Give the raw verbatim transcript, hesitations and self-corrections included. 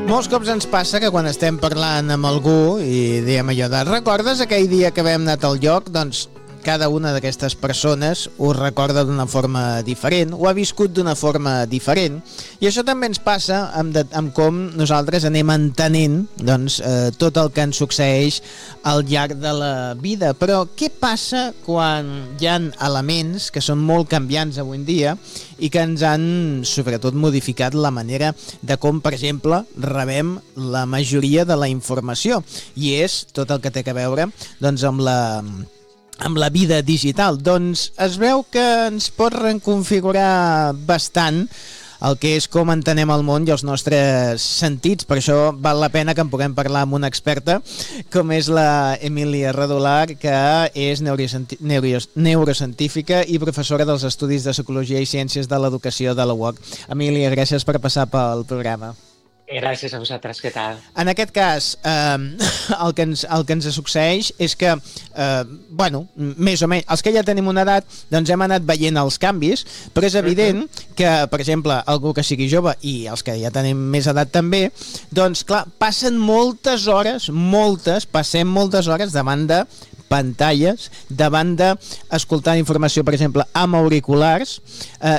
Molts cops ens passa que quan estem parlant amb algú i diem allò de recordes aquell dia que vam anat al lloc, doncs cada una d'aquestes persones ho recorda d'una forma diferent, ho ha viscut d'una forma diferent, i això també ens passa amb, de, amb com nosaltres anem entenent doncs, eh, tot el que ens succeeix al llarg de la vida. Però què passa quan hi ha elements que són molt canviants avui en dia i que ens han sobretot modificat la manera de com, per exemple, rebem la majoria de la informació, i és tot el que té a veure doncs, amb la amb la vida digital? Doncs es veu que ens pot reconfigurar bastant el que és com entenem el món i els nostres sentits. Per això val la pena que en puguem parlar amb una experta com és la Emília Redolar, que és neurocientífica i professora dels Estudis de Psicologia i Ciències de l'Educació de la U O C. Emília, gràcies per passar pel programa. Gràcies a vosaltres, què tal? En aquest cas, eh, el, que ens, el que ens succeeix és que, eh, bueno, més o menys, els que ja tenim una edat, doncs hem anat veient els canvis, però és evident que, per exemple, algú que sigui jove i els que ja tenim més edat també, doncs, clar, passen moltes hores, moltes, passem moltes hores davant de pantalles, davant d'escoltar informació, per exemple, amb auriculars, eh,